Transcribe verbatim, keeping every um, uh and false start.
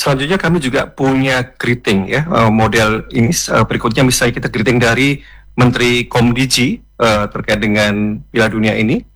selanjutnya kami juga punya greeting ya, uh, model ini uh, berikutnya misalnya kita greeting dari Menteri Komdiji uh, terkait dengan Piala Dunia ini.